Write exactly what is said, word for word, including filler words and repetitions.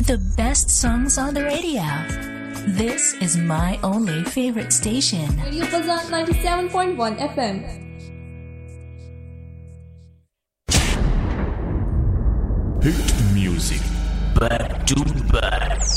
The best songs on the radio. This is my only favorite station. Radio Fazan ninety-seven point one F M. Hit music back to back.